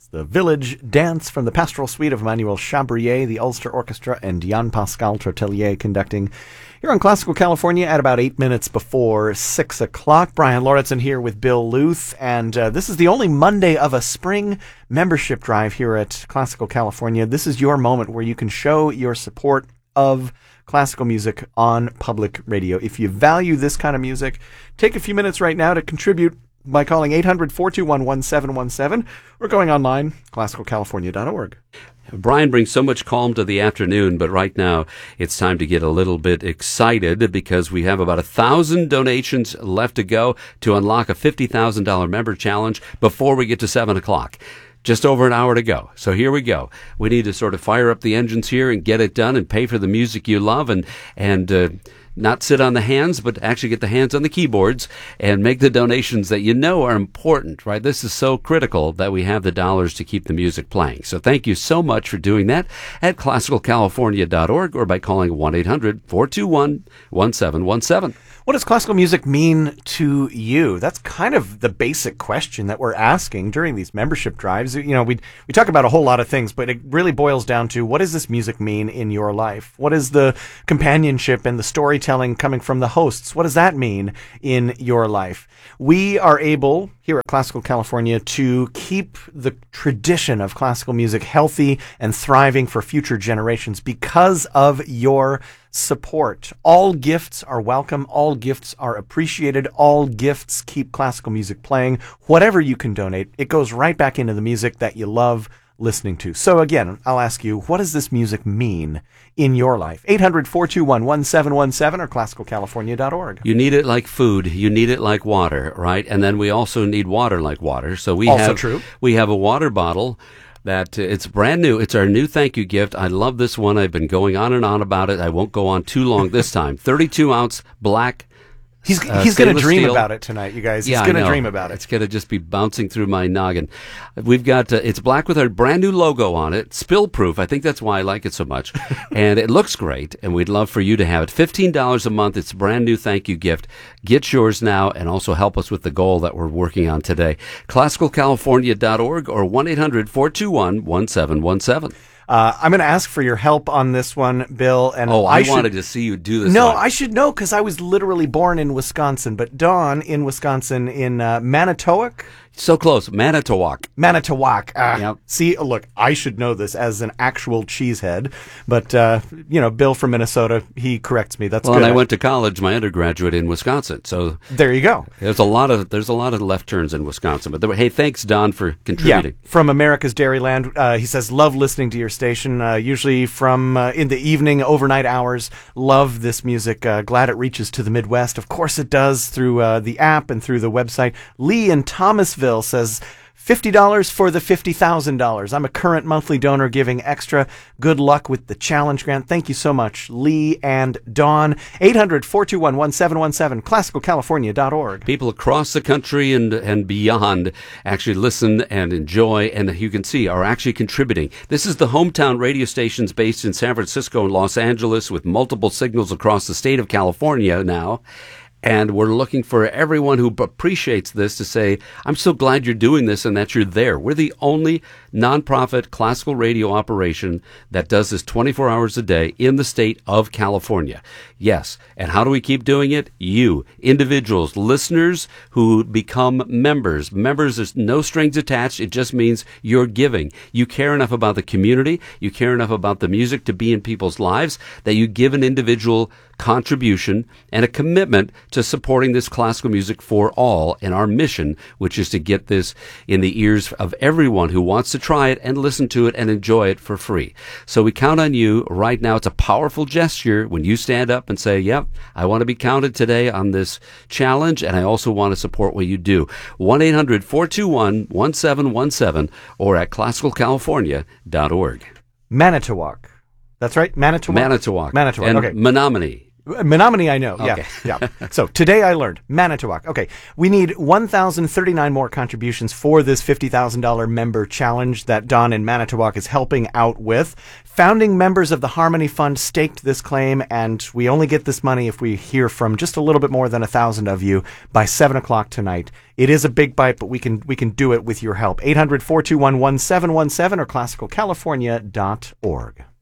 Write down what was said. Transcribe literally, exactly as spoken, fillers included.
The Village Dance from the Pastoral Suite of Emmanuel Chabrier, the Ulster Orchestra, and Jan-Pascal Tortelier conducting here on Classical California at about eight minutes before six o'clock. Brian Lauritsen here with Bill Luth, and uh, this is the only Monday of a spring membership drive here at Classical California. This is your moment where you can show your support of classical music on public radio. If you value this kind of music, take a few minutes right now to contribute by calling eight hundred, four two one, one seven one seven or going online, classical california dot org. Brian brings so much calm to the afternoon, but right now it's time to get a little bit excited because we have about a thousand donations left to go to unlock a fifty thousand dollars member challenge before we get to seven o'clock. Just over an hour to go. So here we go. We need to sort of fire up the engines here and get it done and pay for the music you love and, and, uh, not sit on the hands, but actually get the hands on the keyboards and make the donations that you know are important, right? This is so critical that we have the dollars to keep the music playing. So thank you so much for doing that at classical california dot org or by calling one eight hundred, four two one, one seven one seven. What does classical music mean to you? That's kind of the basic question that we're asking during these membership drives. You know, we we talk about a whole lot of things, but it really boils down to what does this music mean in your life? What is the companionship and the storytelling coming from the hosts? What does that mean in your life? We are able here at Classical California to keep the tradition of classical music healthy and thriving for future generations because of your support. All gifts are welcome. All gifts are appreciated. All gifts keep classical music playing. Whatever you can donate, it goes right back into the music that you love listening to. So again, I'll ask you, what does this music mean in your life? eight hundred, four two one, one seven one seven or classical california dot org. You need it like food. You need it like water, right? And then we also need water like water. So we also have true. We have a water bottle that uh, it's brand new. It's our new thank you gift. I love this one. I've been going on and on about it. I won't go on too long this time. thirty-two ounce black. He's Uh, he's going to stainless dream steel. about it tonight, you guys. He's Yeah, I going to know. dream about it. It's going to just be bouncing through my noggin. We've got, uh, it's black with our brand new logo on it, spill proof. I think that's why I like it so much. And it looks great, and we'd love for you to have it. fifteen dollars a month. It's a brand new thank you gift. Get yours now and also help us with the goal that we're working on today. classical california dot org or one eight hundred, four two one, one seven one seven. Uh, I'm going to ask for your help on this one, Bill. And Oh, I, should, wanted to see you do this. No, one. I should know because I was literally born in Wisconsin. But Dawn in Wisconsin, in uh, Manitowoc? So close. Manitowoc. Manitowoc. Uh, Yep. See, look, I should know this as an actual cheesehead. But, uh, you know, Bill from Minnesota, he corrects me. That's Well, good. and I went to college, my undergraduate in Wisconsin. So There you go. there's a lot of there's a lot of left turns in Wisconsin. But there, hey, thanks, Don, for contributing. Yeah, from America's Dairyland. Uh, he says, love listening to your station, uh, usually from uh, in the evening, overnight hours. Love this music. Uh, glad it reaches to the Midwest. Of course it does through uh, the app and through the website. Lee in Thomasville says, fifty dollars for the fifty thousand dollars. I'm a current monthly donor giving extra. Good luck with the challenge grant. Thank you so much, Lee and Dawn. eight hundred, four two one, one seven one seven, classical california dot org. People across the country and and beyond actually listen and enjoy, and you can see are actually contributing. This is the hometown radio stations based in San Francisco and Los Angeles with multiple signals across the state of California now. And we're looking for everyone who appreciates this to say, I'm so glad you're doing this and that you're there. We're the only nonprofit classical radio operation that does this twenty-four hours a day in the state of California. Yes. And how do we keep doing it? You, individuals, listeners who become members. Members, there's no strings attached. It just means you're giving. You care enough about the community. You care enough about the music to be in people's lives that you give an individual contribution and a commitment to supporting this classical music for all and our mission, which is to get this in the ears of everyone who wants to try it and listen to it and enjoy it for free. So we count on you right now. It's a powerful gesture when you stand up and say, yep, I want to be counted today on this challenge, and I also want to support what you do. one eight hundred, four two one, one seven one seven or at classical california dot org. Manitowoc. That's right, Manitowoc? Manitowoc. Manitowoc, and okay. Menominee. Menominee, I know. Okay. Yeah. Yeah. So today I learned Manitowoc. Okay. We need one thousand thirty-nine more contributions for this fifty thousand dollars member challenge that Don in Manitowoc is helping out with. Founding members of the Harmony Fund staked this claim, and we only get this money if we hear from just a little bit more than a thousand of you by seven o'clock tonight. It is a big bite, but we can we can do it with your help. eight hundred, four two one, one seven one seven or classical california dot org.